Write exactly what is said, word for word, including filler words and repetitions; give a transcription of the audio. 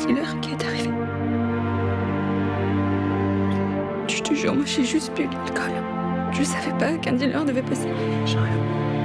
killer qui est arrivé. Je te jure, moi j'ai juste bu de l'alcool. Je savais pas qu'un dealer devait passer. J'ai rien.